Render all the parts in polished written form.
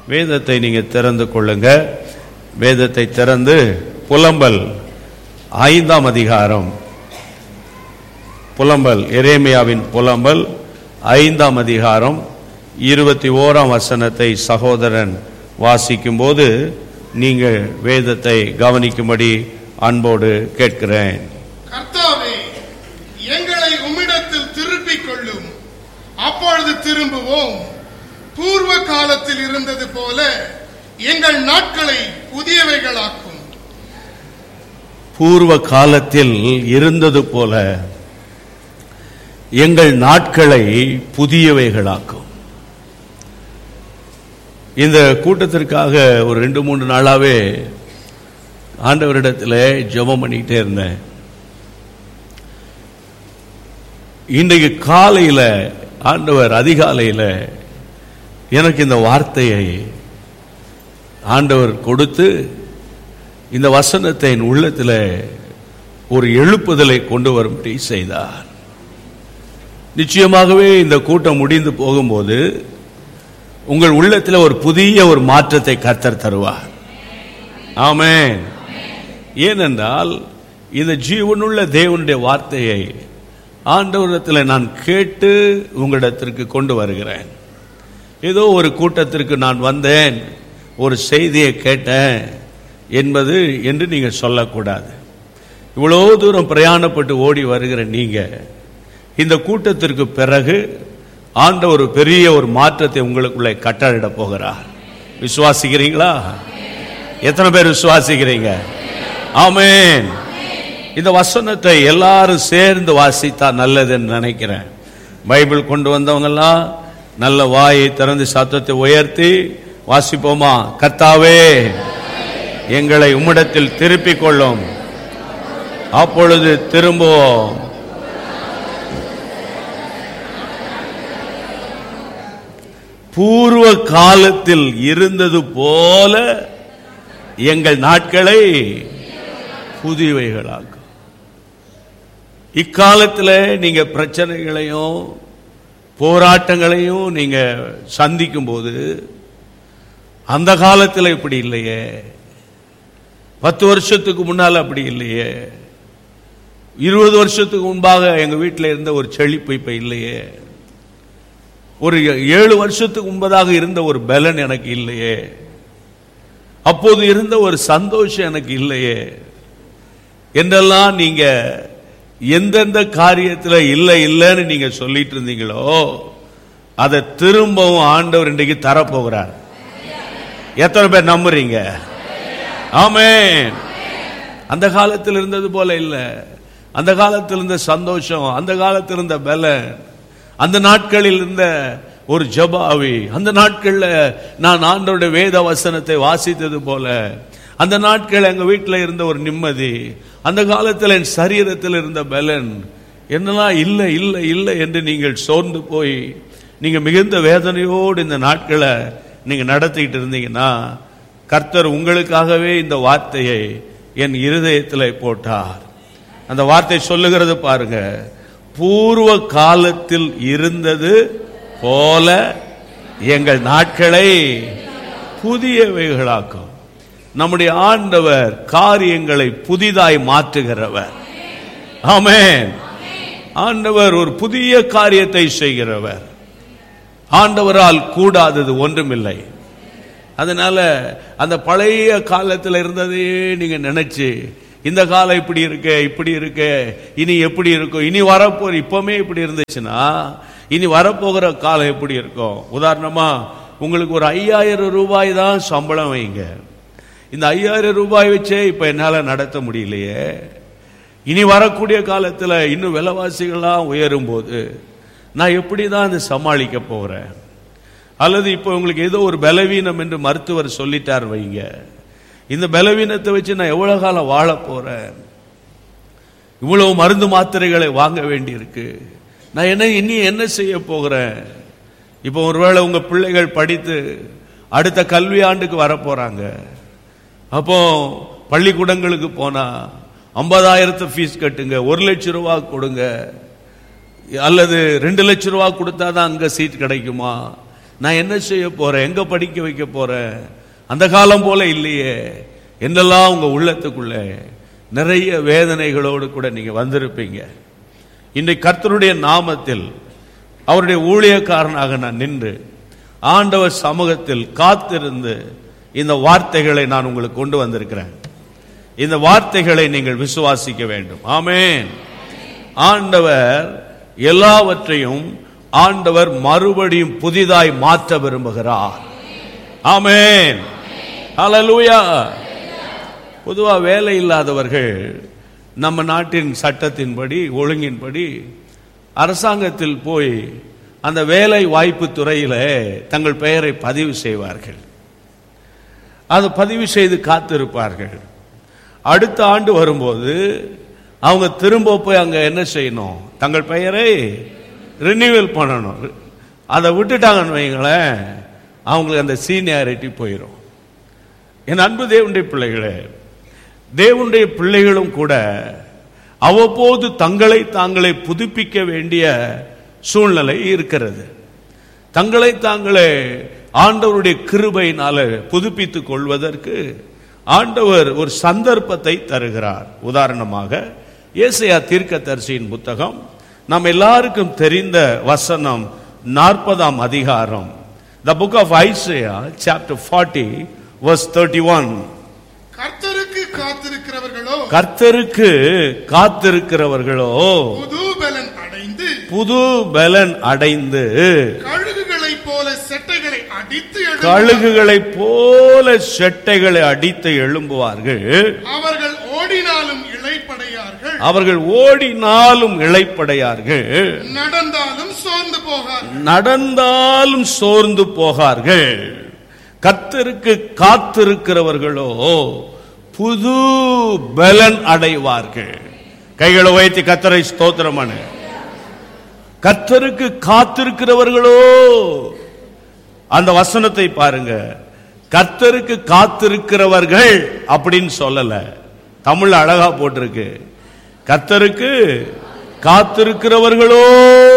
வேதத்தை நீங்க திறந்து கொள்ளுங்க. வேதத்தை திறந்து புலம்பல் 5ஆம் அதிகாரம், புலம்பல் எரேமியாவின் புலம்பல் 5ஆம் அதிகாரம் 21ஆம் வசனத்தை சகோதரன் வாசிக்கும் போது நீங்கள் வேதத்தை கவனிக்கும்படி அன்போடு கேட்கிறேன். கர்த்தாவே, எங்களை உம்மிடத்தில் திருப்பிக் கொள்ளும், அப்பொழுது திரும்புவோம். பூர்வ காலத்தில் இருந்தது போல எங்கள் நாட்களை புதியவைகளாக்கும். பூர்வ காலத்தில் இருந்தது போல எங்கள் நாட்களை புதியவைகளாக்கும். இந்த கூட்டத்திற்காக ஒரு 2-3 நாளாவே ஆண்டவரிடத்தில் ஜெபம் பண்ணிக்கிட்டே இருந்தேன். இன்றைக்கு காலையில் ஆண்டவர் அதிகாலையில் எனக்கு இந்த வார்த்தையை ஆண்டவர் கொடுத்து இந்த வசனத்தை என் உள்ளத்தில் ஒரு எழுப்புதலை கொண்டு வரும்படி செய்தார். நிச்சயமாகவே இந்த கூட்டம் முடிந்து போகும்போது உங்கள் உள்ளத்தில் ஒரு புதிய ஒரு மாற்றத்தை கர்த்தர் தருவார். ஆமென். ஏனென்றால் இந்த ஜீவனுள்ள தேவனுடைய வார்த்தையை ஆண்டவரிடத்தில் நான் கேட்டு உங்களிடத்திற்கு கொண்டு வருகிறேன். ஏதோ ஒரு கூட்டத்திற்கு நான் வந்தேன், ஒரு செய்தியை கேட்டேன் என்பது என்று நீங்கள் சொல்லக்கூடாது. இவ்வளோ தூரம் பிரயாணப்பட்டு ஓடி வருகிற நீங்க இந்த கூட்டத்திற்கு பிறகு ஆண்டவர் ஒரு பெரிய ஒரு மாற்றத்தை உங்களுக்குள்ளே கட்டளையிட போகிறார். விசுவாசிக்கிறீங்களா? எத்தனை பேர் விசுவாசிக்கிறீங்க? ஆமென். இந்த வசனத்தை எல்லாரும் சேர்ந்து வாசித்தா நல்லதுன்னு நினைக்கிறேன். பைபிள் கொண்டு வந்தவங்கெல்லாம் நல்ல வாயை திறந்து சத்தத்தை உயர்த்தி வாசிப்போமா? கர்த்தாவே, எங்களை உம்மிடத்தில் திருப்பிக் கொள்ளும், அப்பொழுது திரும்புவோம். பூர்வ காலத்தில் இருந்தது போல எங்கள் நாட்களை புதியவைகளாக்கும். இக்காலத்தில் நீங்க பிரச்சனைகளையும் போராட்டங்களையும் நீங்க சந்திக்கும் போது அந்த காலத்தில் இப்படி இல்லையே, 10 வருஷத்துக்கு முன்னால் அப்படி இல்லையே, 20 வருஷத்துக்கு முன்பாக எங்க வீட்டில் இருந்த ஒரு செழிப்பு இப்ப இல்லையே, ஒரு 7 வருஷத்துக்கு முன்பதாக இருந்த ஒரு பலன் எனக்கு இல்லையே, அப்போது இருந்த ஒரு சந்தோஷம் எனக்கு இல்லையே என்றெல்லாம் நீங்க எந்தெந்த காரியத்தில் இல்லை இல்லைன்னு நீங்க சொல்லிட்டு இருந்தீங்களோ அதை திரும்பவும் ஆண்டவர் இன்றைக்கு தரப்போகிறார். எத்தனை பேர் நம்புறீங்க? ஆமென். அந்த காலத்தில் இருந்தது போல இல்ல, அந்த காலத்தில் இருந்த சந்தோஷம், அந்த காலத்தில் இருந்த பலன், அந்த நாட்களில் இருந்த ஒரு ஜபாவி, அந்த நாட்களில் நான் ஆண்டவருடைய வேத வசனத்தை வாசித்தது போல, அந்த நாட்கள் எங்க வீட்டில் இருந்த ஒரு நிம்மதி, அந்த காலத்தில் என் சரீரத்தில் இருந்த பலன் என்னெல்லாம் இல்லை இல்லை இல்லை என்று நீங்கள் சோர்ந்து போய் நீங்க மிகுந்த வேதனையோடு இந்த நாட்களை நீங்க நடத்திக்கிட்டு இருந்தீங்கன்னா கர்த்தர் உங்களுக்காகவே இந்த வார்த்தையை என் இருதயத்தில் போட்டார். அந்த வார்த்தை சொல்லுகிறது பாருங்க, பூர்வ காலத்தில் இருந்தது போல எங்கள் நாட்களை புதியவைகளாக்கும். நம்முடைய ஆண்டவர் காரியங்களை புதிதாய் மாற்றுகிறவர். ஆமென். ஆண்டவர் ஒரு புதிய காரியத்தை செய்கிறவர். ஆண்டவரால் கூடாதது ஒன்றுமில்லை. அதனால அந்த பழைய காலத்தில் இருந்ததே நீங்க நினைச்சு இந்த காலம் இப்படி இருக்க இப்படி இருக்க இனி எப்படி இருக்கும், இனி வரப்போற இப்பவுமே இப்படி இருந்துச்சுன்னா இனி வரப்போகிற காலம் எப்படி இருக்கும்? உதாரணமா உங்களுக்கு ஒரு 5000 ரூபாய் தான் சம்பளம் வைங்க. இந்த 5000 ரூபாய் வச்சே இப்ப என்னால நடத்த முடியலையே, இனி வரக்கூடிய காலத்தில் இன்னும் விலைவாசிகள்லாம் உயரும் போது நான் எப்படிதான் அதை சமாளிக்க போகிறேன்? அல்லது இப்போ உங்களுக்கு ஏதோ ஒரு பலவீனம் என்று மருத்துவர் சொல்லிட்டார் வைங்க, இந்த பலவீனத்தை வச்சு நான் எவ்வளவு காலம் வாழ போறேன்? இவ்வளவு மருந்து மாத்திரைகளை வாங்க வேண்டி இருக்கு, நான் இனி என்ன செய்ய போகிறேன்? இப்போ ஒருவேளை உங்க பிள்ளைகள் படித்து அடுத்த கல்வி ஆண்டுக்கு வர போறாங்க. அப்போ பள்ளிக்கூடங்களுக்கு போனா 50,000 ஃபீஸ் கட்டுங்க, 1 லட்சம் ரூபாய் கொடுங்க, அல்லது 2 லட்சம் ரூபாய் கொடுத்தாதான் அங்க சீட் கிடைக்குமா? நான் என்ன செய்ய போறேன், எங்க படிக்க வைக்க போறேன், அந்த காலம் போல இல்லையே என்னெல்லாம் உங்க உள்ளத்துக்குள்ள நிறைய வேதனைகளோடு கூட நீங்க வந்திருப்பீங்க. இன்றைக்கு கர்த்தருடைய நாமத்தில் அவருடைய ஊழியக்காரனாக நான் நின்று ஆண்டவர் சமூகத்தில் காத்திருந்து இந்த வார்த்தைகளை நான் உங்களுக்கு கொண்டு வந்திருக்கிறேன். இந்த வார்த்தைகளை நீங்கள் விசுவாசிக்க வேண்டும். ஆமென். ஆண்டவர் எல்லாவற்றையும் ஆண்டவர் மறுபடியும் புதிதாய் மாற்ற விரும்புகிறார். ஆமென். ஹல்லேலூயா. பொதுவா வேலை இல்லாதவர்கள் நம்ம நாட்டின் சட்டத்தின்படி ஒழுங்கின்படி அரசாங்கத்தில் போய் அந்த வேலை வாய்ப்பு துறையில தங்கள் பெயரை பதிவு செய்வார்கள். அது பதிவு செய்து காத்திருப்பார்கள். அடுத்த ஆண்டு வரும்போது அவங்க திரும்ப போய் அங்க என்ன செய்யணும், தங்கள் பெயரை ரினியூவல் பண்ணணும். அதை விட்டுட்டாங்கன்னு வைங்களேன், அவங்களுக்கு அந்த சீனியாரிட்டி போயிடும். என் அன்பு தேவனுடைய பிள்ளைகளே, தேவனுடைய பிள்ளைகளும் கூட அவ்வப்போது தங்களை தாங்களே புதுப்பிக்க வேண்டிய சூழ்நிலை இருக்கிறது. தங்களை தாங்களே ஆண்டவருடைய கிருபையினால புதுப்பித்துக் கொள்வதற்கு ஆண்டவர் ஒரு சந்தர்ப்பத்தை தருகிறார். உதாரணமாக ஏசாயா தீர்க்கதரிசியின் புத்தகம், நாம் எல்லாருக்கும் தெரிந்த வசனம் 40ஆம் அதிகாரம், The book of Isaiah chapter 40 verse 31. கர்த்தருக்கு காத்திருக்கிறவர்களோ, கர்த்தருக்கு காத்திருக்கிறவர்களோ புது பலன் அடைந்து, புது பலன் அடைந்து கழுகுகளைப் போல செட்டைகளை அடித்து கழுகுகளைப் போல செட்டைகளை அடித்து எழும்புவார்கள். அவர்கள் ஓடினாலும் இளைப்படையார்கள், அவர்கள் ஓடினாலும் இளைப்படையார்கள், நடந்தாலும் சோர்ந்து போகார்கள், நடந்தாலும் சோர்ந்து போகார்கள். கர்த்தருக்கு காத்திருக்கிறவர்களோ புது பலன் அடைவார்கள். கைகளை உயர்த்தி கர்த்தரை ஸ்தோத்திரம் பண்ணு. கர்த்தருக்கு காத்திருக்கிறவர்களோ, அந்த வசனத்தை பாருங்க, கர்த்தருக்கு காத்திருக்கிறவர்கள் அப்படின்னு சொல்லல, தமிழ் அழகா போட்டிருக்கு, கர்த்தருக்கு காத்திருக்கிறவர்களோ.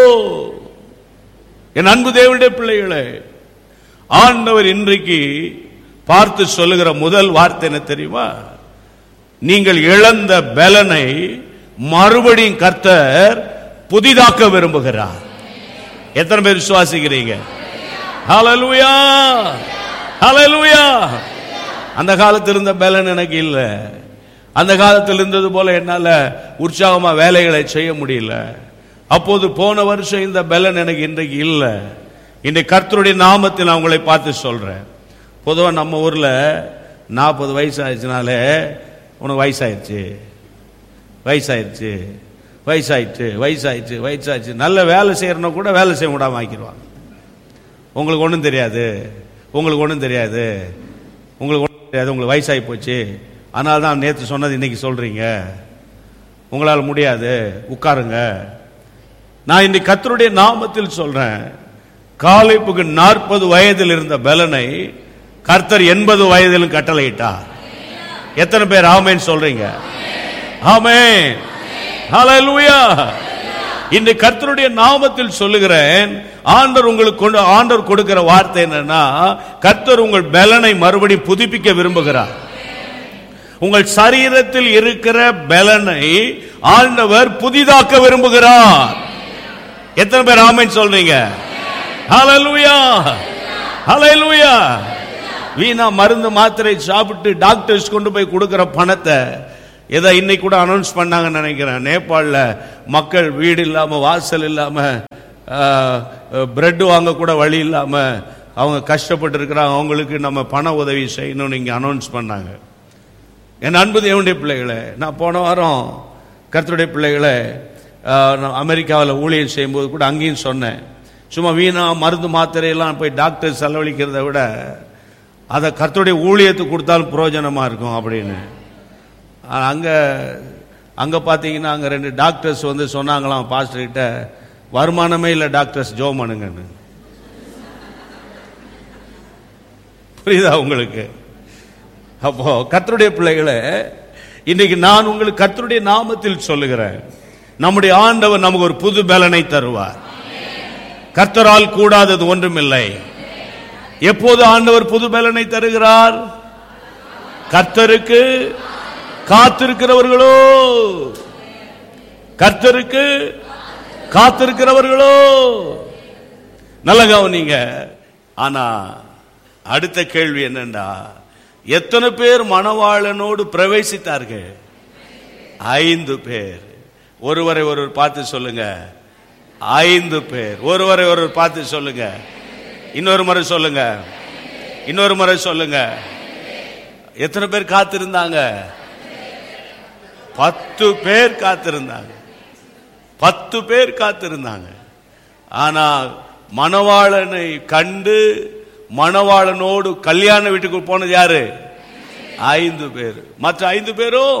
என் அன்பு தேவனுடைய பிள்ளைகளே, ஆண்டவர் இன்றைக்கு பார்த்து சொல்லுகிற முதல் வார்த்தை என்ன தெரியுமா? நீங்கள் இழந்த பலனை மறுபடியும் கர்த்தர் புதிதாக்க விரும்புகிறார். எத்தனை பேர் விசுவாசிக்கிறீங்க? ஹல்லேலூயா, ஹல்லேலூயா. அந்த காலத்தில் இருந்த பலன் எனக்கு இல்ல, அந்த காலத்தில் இருந்தது போல என்னால உற்சாகமா வேலைகளை செய்ய முடியல. அப்போது போன வருஷம் இந்த பலன் எனக்கு இன்றைக்கு இல்ல. இன்றைக்கு கர்த்தருடைய நாமத்தில் நான் உங்களை பார்த்து சொல்றேன். பொதுவாக நம்ம ஊர்ல 40 வயசு ஆயிடுச்சுனாலே உனக்கு வயசாயிடுச்சு, வயசாயிடுச்சு, வயசாயிடுச்சு, வயசாயிடுச்சு, வயசாயிடுச்சு. நல்ல வேலை செய்யறனா கூட வேலை செய்ய விடாம ஆக்கிடுவாங்க. உங்களுக்கு ஒன்றும் தெரியாது, உங்களுக்கு ஒன்றும் தெரியாது, உங்களுக்கு ஒன்றும் தெரியாது, உங்களுக்கு வயசாகி போச்சு, அதனால தான் நேற்று சொன்னது இன்னைக்கு சொல்றீங்க, உங்களால் முடியாது, உட்காருங்க. நான் இன்னைக்கு கர்த்தருடைய நாமத்தில் சொல்றேன், காலேபுக்கு 40 வயதில் இருந்த பலனை கர்த்தர் 80 வயதிலும் கட்டளையிட்டார். எத்தனை பேர் ஆமென் சொல்றீங்க? ஆமென், ஹல்லேலூயா. இந்த கர்த்தருடைய நாமத்தில் சொல்லுகிறேன், ஆண்டவர் கொடுக்கிற வார்த்தை என்னன்னா, கர்த்தர் உங்கள் பலனை மறுபடியும் புதுப்பிக்க விரும்புகிறார். உங்கள் சரீரத்தில் இருக்கிற பலனை ஆண்டவர் புதிதாக்க விரும்புகிறார். எத்தனை பேர் ஆமென் சொல்றீங்க? ஹல்லேலூயா, ஹல்லேலூயா. வீணா மருந்து மாத்திரை சாப்பிட்டு டாக்டர்ஸ் கொண்டு போய் கொடுக்கிற பணத்தை, ஏதோ இன்னைக்கு கூட அனௌன்ஸ் பண்ணாங்கன்னு நினைக்கிறேன், நேபாளில் மக்கள் வீடு இல்லாம, வாசல் இல்லாம, பிரெட் வாங்க கூட வழி இல்லாம அவங்க கஷ்டப்பட்டு இருக்கிறாங்க. அவங்களுக்கு நம்ம பண உதவி செய்யணும்னு இங்க அனௌன்ஸ் பண்ணாங்க. என் அன்பு தேவனுடைய பிள்ளைகளை, நான் போன வாரம் கர்த்தருடைய பிள்ளைகளை அமெரிக்காவில் ஊழியம் செய்யும்போது கூட அங்கேயும் சொன்னேன், சும்மா வீணா மருந்து மாத்திரையெல்லாம் போய் டாக்டர் செலவழிக்கிறத விட அதை கர்த்தருடைய ஊழியத்துக்கு கொடுத்தாலும் பிரயோஜனமா இருக்கும் அப்படின்னு. அங்க பாத்தீங்கன்னா அங்க 2 டாக்டர்ஸ் வந்து சொன்னாங்களாம் பாஸ்டர் கிட்ட, வருமானமே இல்லை டாக்டர்ஸ், ஜோம் பண்ணுங்கன்னு. புரியுதா உங்களுக்கு? அப்போ கர்த்தருடைய பிள்ளைகளை, இன்னைக்கு நான் உங்களுக்கு கர்த்தருடைய நாமத்தில் சொல்லுகிறேன், நம்முடைய ஆண்டவர் நமக்கு ஒரு புது பலனை தருவார். கர்த்தரால் கூடாதது ஒன்றுமில்லை. எப்போது ஆண்டவர் புது பலனை தருகிறார்? கர்த்தருக்கு காத்திருக்கிறவர்களோ, கர்த்தருக்கு காத்திருக்கிறவர்களோ. நல்ல கவனிங்க. ஆனா அடுத்த கேள்வி என்னன்னா, எத்தனை பேர் மணவாளனோடு பிரவேசித்தார்கள்? 5 பேர். ஒருவரை ஒருவர் பார்த்து சொல்லுங்க, 5 பேர். ஒருவரை ஒருவர் பார்த்து சொல்லுங்க, இன்னொரு முறை சொல்லுங்க, இன்னொரு முறை சொல்லுங்க. எத்தனை பேர் காத்திருந்தாங்க? 10 பேர் காத்திருந்தாங்க. 10 பேர் காத்திருந்தாங்க. ஆனா மணவாளனை கண்டு மணவாளனோடு கல்யாண வீட்டுக்கு போனது யாரு? 5 பேர். மற்ற 5 பேரும்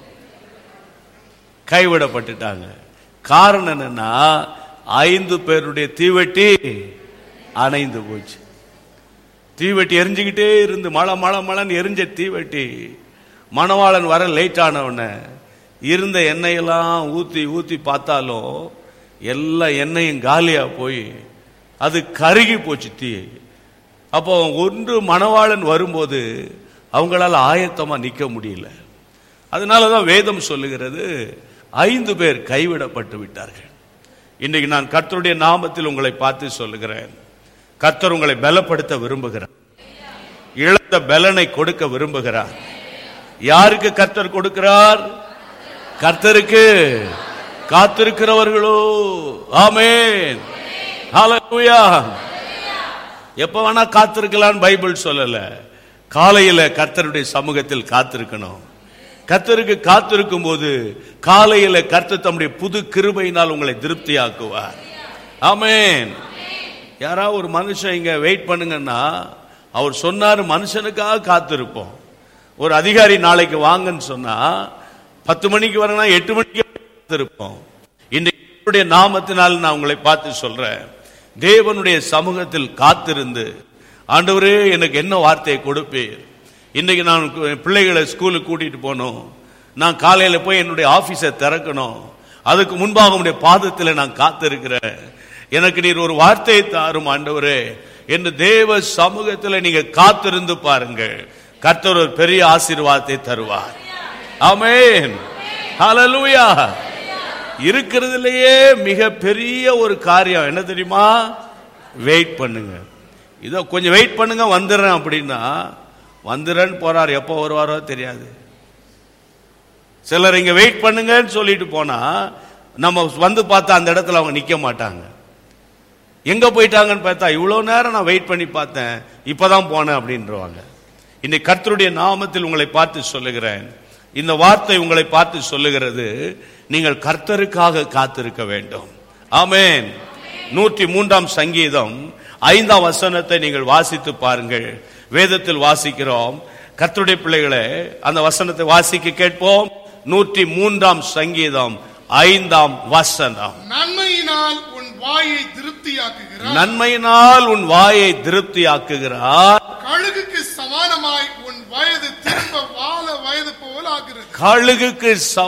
கைவிடப்பட்டுட்டாங்க. காரணம் என்னன்னா, 5 பேருடைய தீவெட்டி அணைந்து போச்சு. தீவெட்டி எரிஞ்சுக்கிட்டே இருந்து மழை எரிஞ்ச தீவெட்டி மணவாளன் வர லேட் ஆனவன இருந்த எண்ணெயெல்லாம் ஊத்தி ஊத்தி பார்த்தாலும் எல்லா எண்ணெயும் காலியா போய் அது கருகி போச்சு தீ. அப்போ ஒன்று மணவாளன் வரும்போது அவங்களால ஆயத்தமா நிக்க முடியல. அதனாலதான் வேதம் சொல்லுகிறது 5 பேர் கைவிடப்பட்டு விட்டார்கள். இன்றைக்கு நான் கர்த்தருடைய நாமத்தில் உங்களை பார்த்து சொல்லுகிறேன், கர்த்தர் உங்களை பலப்படுத்த விரும்புகிறார். இழந்த பலனை கொடுக்க விரும்புகிறார். யாருக்கு கர்த்தர் கொடுக்கிறார்? கர்த்தருக்கு காத்திருக்கிறவர்களோ. ஆமென், ஹல்லேலூயா. எப்ப வேணா காத்திருக்கலாம் பைபிள் சொல்லல. காலையில கர்த்தருடைய சமூகத்தில் காத்திருக்கணும். கர்த்தருக்கு காத்திருக்கும் போது காலையில கர்த்தர் தம்முடைய புது கிருபையினால் உங்களை திருப்தியாக்குவார். ஆமென். யாராவது ஒரு மனுஷன் இங்க வெயிட் பண்ணுங்கன்னா அவர் சொன்னாரு, மனுஷனுக்காக காத்திருப்போம். ஒரு அதிகாரி நாளைக்கு வாங்கன்னு சொன்னா 10 மணிக்கு வரணும், 8 மணிக்கு காத்திருப்போம். இன்றைய நாமத்தினால் நான் உங்களை பார்த்து சொல்றேன், தேவனுடைய சமூகத்தில் காத்திருந்து, ஆண்டவரே எனக்கு என்ன வார்த்தையை கொடுப்பீர்? இன்னைக்கு நான் பிள்ளைகளை ஸ்கூலுக்கு கூட்டிட்டு போகணும், நான் காலையில போய் என்னுடைய ஆபீஸை திறக்கணும், அதுக்கு முன்பாக உடைய பாதத்தில் நான் காத்திருக்கிறேன், எனக்கு நீர் ஒரு வார்த்தையை தாரும் ஆண்டவரே என்று தேவ சமூகத்தில் நீங்க காத்திருந்து பாருங்கள். கர்த்தர் ஒரு பெரிய ஆசீர்வாதத்தை தருவார். ஆமென், ஹல்லேலூயா. இருக்கிறதுலயே மிக பெரிய ஒரு காரியம் என்ன தெரியுமா? வெயிட் பண்ணுங்க. இதோ கொஞ்சம் வெயிட் பண்ணுங்க வந்துடுறேன் அப்படின்னா வந்துடுறேன்னு போறார், எப்போ வருவாரோ தெரியாது. சிலர் இங்க வெயிட் பண்ணுங்கன்னு சொல்லிட்டு போனா நம்ம வந்து பார்த்தா அந்த இடத்துல அவங்க நிக்க மாட்டாங்க. எங்க போயிட்டாங்கன்னு பார்த்தா இவ்வளவு நேரம் நான் வெயிட் பண்ணி பார்த்தேன், இப்பதான் போனேன் அப்படின்றவாங்க. இன்னைக்கு கர்த்தருடைய நாமத்தில் உங்களை பார்த்து சொல்லுகிறேன், இந்த வார்த்தை உங்களை பார்த்து சொல்லுகிறது, நீங்கள் கர்த்தருக்காக காத்திருக்க வேண்டும். ஆமென். 103ஆம் சங்கீதம் 5ஆம் வசனத்தை நீங்கள் வாசித்து பாருங்கள். வேதத்தில் வாசிக்கிறோம். கர்த்தருடைய பிள்ளைகளே, அந்த வசனத்தை வாசிக்க கேட்போம். 103ஆம் சங்கீதம் 5ஆம் வசனம். நன்மையினால் உன் வாயை திருப்தியாக்குகிறார், நன்மையினால் உன் வாயை திருப்தியாக்குகிறார், கழுகுக்கு சமானமாய் உன் வயது திரும்ப வாழ வயது போல் ஆகிறது. கழுகுக்கு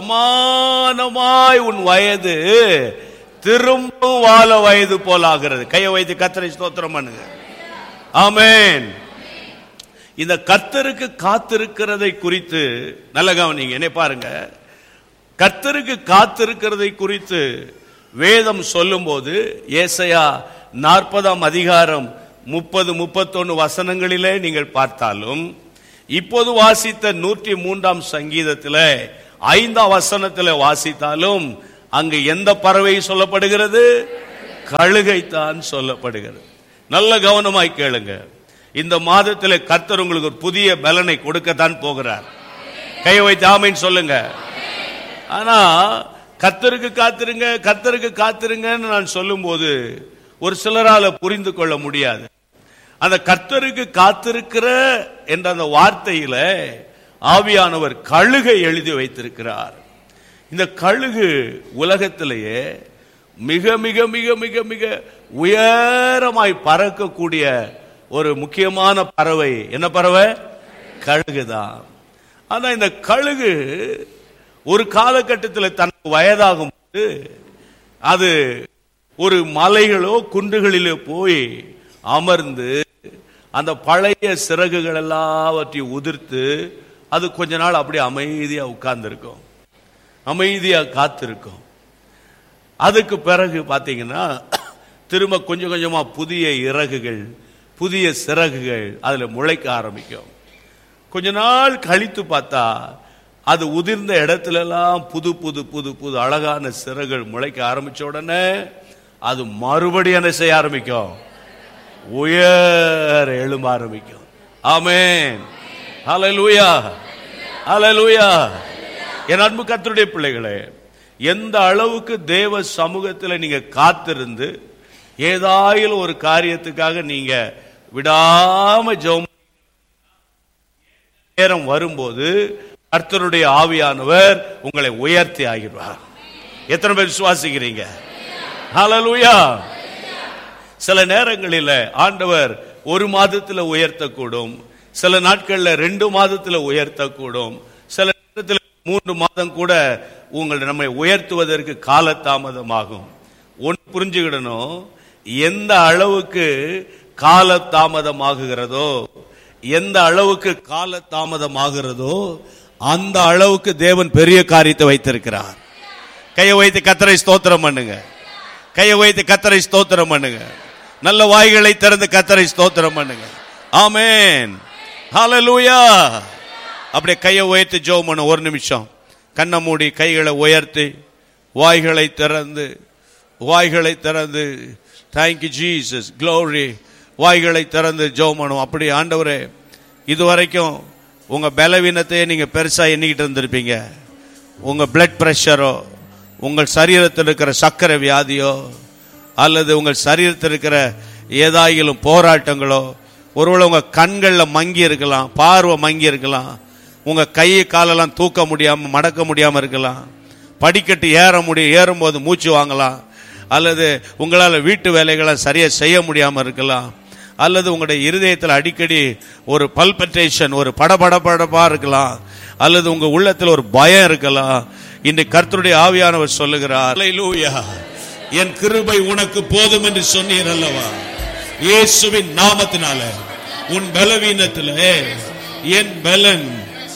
சமானமாய் உன் வயது திரும்ப வாழ வயது போல் ஆகிறது. கையை வைத்து கர்த்தரை ஸ்தோத்திரம் பண்ணுங்க. ஆமென். இந்த கர்த்தருக்கு காத்திருக்கிறதை குறித்து நல்ல கவனிங்க. என்ன பாருங்க, கர்த்தருக்கு காத்திருக்கிறதை குறித்து வேதம் சொல்லும் போது ஏசாயா 40ஆம் அதிகாரம் 30-31 வசனங்களிலே நீங்கள் பார்த்தாலும், இப்போது வாசித்த 103ஆம் சங்கீதத்தில் 5ஆம் வசனத்தில் வாசித்தாலும் அங்கு எந்த பறவை சொல்லப்படுகிறது? கழுகைத்தான் சொல்லப்படுகிறது. நல்ல கவனமாய் கேளுங்க. இந்த மாதத்தில் கர்த்தர் உங்களுக்கு ஒரு புதிய பலனை கொடுக்கத்தான் போகிறார். கையை வைத்து ஆமென் சொல்லுங்க. ஆனா கர்த்தருக்கு காத்திருங்க, கர்த்தருக்கு காத்திருங்கன்னு நான் சொல்லும் போது ஒரு சிலரால புரிந்து கொள்ள முடியாது. அந்த கர்த்தருக்கு காத்திருக்கிற என்ற அந்த வார்த்தையில ஆவியானவர் கழுகை எழுதி வைத்திருக்கிறார். இந்த கழுகு உலகத்திலேயே மிக மிக மிக மிக மிக உயரமாய் பறக்கக்கூடிய ஒரு முக்கியமான பறவை. என்ன பறவை? கழுகுதான். ஆனா இந்த கழுகு ஒரு காலகட்டத்தில் தனக்கு வயதாகும் போது அது ஒரு மலைகளோ குன்றுகளிலோ போய் அமர்ந்து அந்த பழைய சிறகுகள் எல்லாவற்றையும் உதிர்த்து அது கொஞ்ச நாள் அப்படியே அமைதியா உட்கார்ந்துருக்கும், அமைதியா காத்திருக்கும். அதுக்கு பிறகு பாத்தீங்கன்னா திரும்ப கொஞ்சம் கொஞ்சமா புதிய இறகுகள், புதிய சிறகுகள் அதுல முளைக்க ஆரம்பிக்கும். கொஞ்ச நாள் கழித்து பார்த்தா அது உதிர்ந்த இடத்துல எல்லாம் புது புது புது புது அழகான சிறகுகள் முளைக்க ஆரம்பிச்ச உடனே அது மறுபடியும் என்ன செய்ய ஆரம்பிக்கும்? உயர எழும்ப ஆரம்பிக்கும். ஆமென், ஹல்லேலூயா, ஹல்லேலூயா. என் அன்பு கர்த்தருடைய பிள்ளைகளே, எந்த அளவுக்கு தேவ சமூகத்தில் நீங்க காத்திருந்து ஏதாயிலும் ஒரு காரியத்துக்காக நீங்க விடாம ஜெபம் நேரம் வரும்போது கர்த்தருடைய ஆவியானவர் உங்களை உயர்த்தி ஆகிடுவார். எத்தனை பேர் விசுவாசிக்கிறீங்க? ஹல்லேலூயா. சில நேரங்களில் ஆண்டவர் 1 மாதத்தில் உயர்த்தக்கூடும், சில நாட்கள்ல 2 மாதத்தில் உயர்த்தக்கூடும், சில நேரத்தில் 3 மாதம் கூட உங்களை நம்மை உயர்த்துவதற்கு காலதாமதமாகும். ஒன்று புரிஞ்சுக்கிடணும், எந்த அளவுக்கு காலதாமதமாகுகிறதோ, எந்த அளவுக்கு காலதாமதமாகிறதோ அந்த அளவுக்கு தேவன் பெரிய காரியத்தை வைத்திருக்கிறார். கையை வைத்து கர்த்தரை ஸ்தோத்திரம் பண்ணுங்க, கையை வைத்து கர்த்தரை ஸ்தோத்திரம் பண்ணுங்க, நல்ல வாய்களை திறந்து கர்த்தரை ஸ்தோத்திரம் பண்ணுங்க. ஆமென், ஹல்லேலூயா. அப்படியே கையை உயர்த்தி ஜெபம் பண்ணு. 1 நிமிஷம் கண்ணை மூடி கைகளை உயர்த்தி வாய்களை திறந்து, வாய்களை திறந்து, தேங்க்யூ ஜீசஸ், க்ளோரி, வாய்களை திறந்து ஜெபம் பண்ணும். அப்படி ஆண்டவரே, இதுவரைக்கும் உங்க பலவீனத்தையே நீங்க பெருசா எண்ணிக்கிட்டு இருந்திருப்பீங்க. உங்க பிளட் பிரஷரோ, உங்கள் சரீரத்தில் இருக்கிற சர்க்கரை வியாதியோ, அல்லது உங்கள் சரீரத்தில் இருக்கிற ஏதாயிலும் போராட்டங்களோ, ஒருவேளை உங்க கண்களில் மங்கி இருக்கலாம், பார்வை மங்கி இருக்கலாம், உங்க கை காலெல்லாம் தூக்க முடியாம மடக்க முடியாம இருக்கலாம், படிக்கட்டு ஏறும்போது மூச்சு வாங்கலாம், அல்லது உங்களால் வீட்டு வேலைகளை சரியா செய்ய முடியாம இருக்கலாம், அல்லது உங்களுடைய இருதயத்தில் அடிக்கடி ஒரு பல்பட்டேஷன், ஒரு படபடப்படப்பா இருக்கலாம், அல்லது உங்க உள்ளத்தில் ஒரு பயம் இருக்கலாம். இன்று கர்த்தருடைய ஆவியானவர் சொல்லுகிறார், ஹல்லேலூயா, என் கிருபை உனக்கு போதும் என்று சொன்னீர் அல்லவா? இயேசுவின் நாமத்தினால உன் பலவீனத்திலே என் பலன்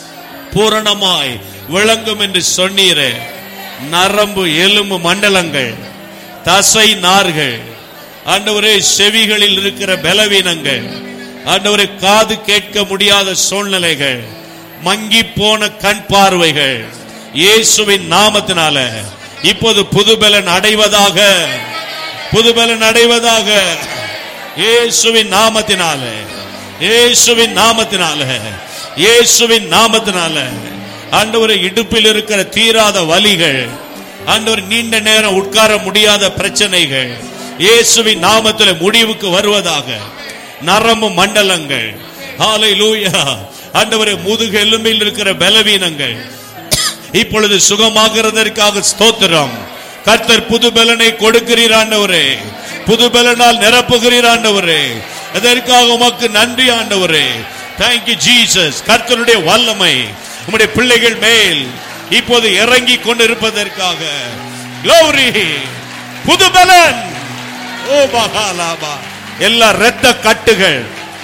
பூரணமாய் விளங்கும் என்று சொன்னீரே. நரம்பு எலும்பு மண்டலங்கள், தசை நார்கள், ஆண்டவரே செவிகளில் இருக்கிற பலவீனங்கள், ஆண்டவரே காது கேட்க முடியாத சூழ்நிலைகள், மங்கி போன கண் பார்வைகள், இயேசுவின் நாமத்தினால இப்போது புதுபலன் அடைவதாக, புதுபலன் அடைவதாக, இயேசுவின் நாமத்தினால, இயேசுவின் நாமத்தினால, இயேசுவின் நாமத்தினால. ஆண்டவரே இடுப்பில் இருக்கிற தீராத வலிகள், ஆண்டவர் நீண்ட நேரம் உட்கார முடியாத பிரச்சனைகள் இயேசுவின் நாமத்தில் முடிவுக்கு வருவதாக. நரம்பு மண்டலங்கள், ஹல்லேலூயா, ஆண்டவரே முதுகு எலும்பில் இருக்கிற பலவீனங்கள் இப்பொழுது சுகமாகிறதற்காக ஸ்தோத்திரம். கர்த்தர் புது பலனை கொடுக்கிறீர் ஆண்டவரே, புது பலனால் நிரப்புகிறீர் ஆண்டவரே. அதற்காக உமக்கு நன்றி ஆண்டவரே. Thank you Jesus. கர்த்தருடைய வல்லமை உம்முடைய பிள்ளைகள் மேல் இப்போது இறங்கி கொண்டிருப்பதற்காக க்ளோரி, புது பலன். ஓ மகாலாபா, எல்லா இரத்த கட்டுகள்,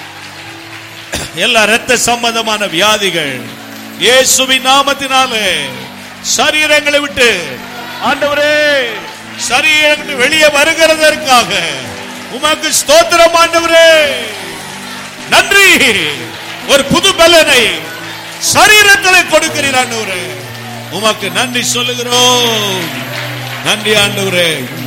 எல்லா இரத்த சம்பந்தமான வியாதிகள் இயேசுவின் நாமத்தினாலே சரீரங்களை விட்டு ஆண்டவரே, சரீரங்களை வெளியே வருகிறதற்காக உமக்கு ஸ்தோத்திரம் ஆண்டவரே. நன்றி. ஒரு புது பலனை சரீரத்தில் கொடுக்கிறீர் ஆண்டவரே. உமக்கு நன்றி சொல்லுகிறோம். நன்றி ஆண்டவரே.